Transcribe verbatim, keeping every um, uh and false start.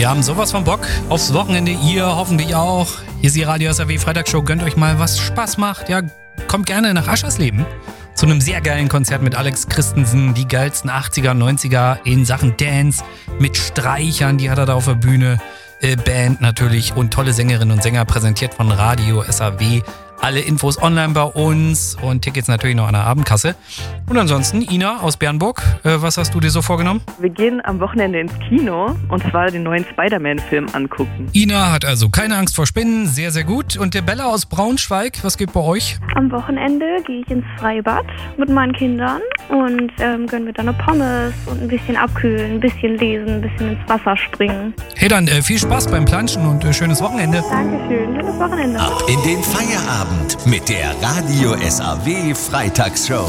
Wir haben sowas von Bock aufs Wochenende, ihr hoffentlich auch. Hier ist die Radio S R W Freitagsshow. Gönnt euch mal, was Spaß macht. Ja, kommt gerne nach Aschersleben zu einem sehr geilen Konzert mit Alex Christensen. Die geilsten achtziger, neunziger in Sachen Dance mit Streichern, die hat er da auf der Bühne. Äh, Band natürlich und tolle Sängerinnen und Sänger, präsentiert von Radio S R W. Alle Infos online bei uns und Tickets natürlich noch an der Abendkasse. Und ansonsten, Ina aus Bernburg, äh, was hast du dir so vorgenommen? Wir gehen am Wochenende ins Kino und zwar den neuen Spider-Man-Film angucken. Ina hat also keine Angst vor Spinnen, sehr, sehr gut. Und der Bella aus Braunschweig, was geht bei euch? Am Wochenende gehe ich ins Freibad mit meinen Kindern und ähm, gönnen wir dann eine Pommes und ein bisschen abkühlen, ein bisschen lesen, ein bisschen ins Wasser springen. Hey, dann äh, viel Spaß beim Planschen und äh, schönes Wochenende. Dankeschön, schönes Wochenende. Ab in den Feierabend mit der Radio S R W Freitagsshow.